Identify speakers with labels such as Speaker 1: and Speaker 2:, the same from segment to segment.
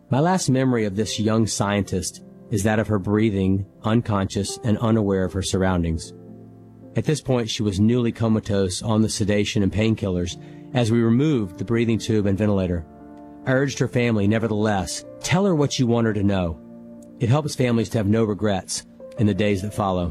Speaker 1: My last memory of this young scientist is that of her breathing, unconscious and unaware of her surroundings. At this point, she was newly comatose on the sedation and painkillers as we removed the breathing tube and ventilator. I urged her family, nevertheless, tell her what you want her to know. It helps families to have no regrets in the days that follow.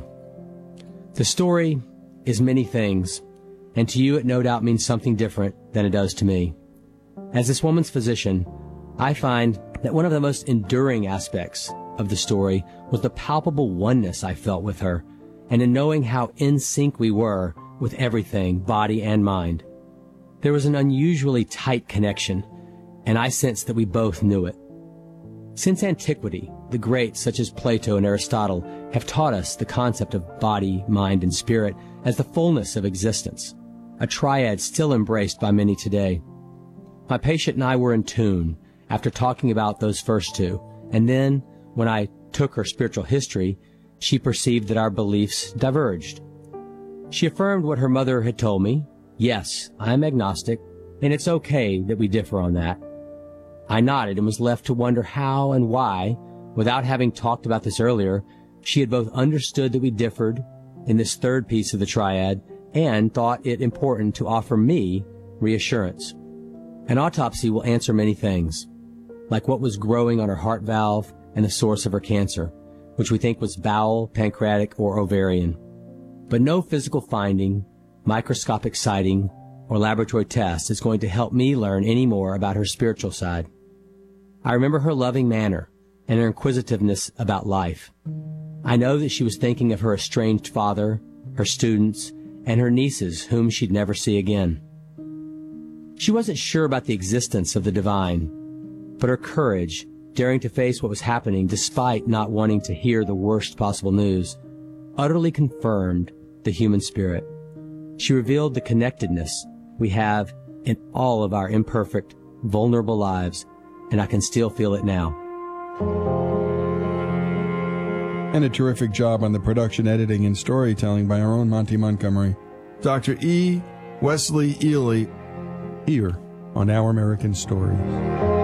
Speaker 1: The story is many things, and to you it no doubt means something different than it does to me. As this woman's physician, I find that one of the most enduring aspects of the story was the palpable oneness I felt with her, and in knowing how in sync we were with everything, body and mind. There was an unusually tight connection, and I sensed that we both knew it. Since antiquity, the greats such as Plato and Aristotle have taught us the concept of body, mind, and spirit as the fullness of existence, a triad still embraced by many today. My patient and I were in tune after talking about those first two, and then, when I took her spiritual history, she perceived that our beliefs diverged. She affirmed what her mother had told me. Yes, I'm agnostic, and it's okay that we differ on that. I nodded and was left to wonder how and why, without having talked about this earlier, she had both understood that we differed in this third piece of the triad and thought it important to offer me reassurance. An autopsy will answer many things, like what was growing on her heart valve and the source of her cancer, which we think was bowel, pancreatic, or ovarian. But no physical finding, microscopic sighting, or laboratory test is going to help me learn any more about her spiritual side. I remember her loving manner and her inquisitiveness about life. I know that she was thinking of her estranged father, her students, and her nieces whom she'd never see again. She wasn't sure about the existence of the divine, but her courage, daring to face what was happening despite not wanting to hear the worst possible news, utterly confirmed the human spirit. She revealed the connectedness we have in all of our imperfect, vulnerable lives, and I can still feel it now.
Speaker 2: And a terrific job on the production, editing, and storytelling by our own Monty Montgomery. Dr. E. Wesley Ely, here on Our American Stories.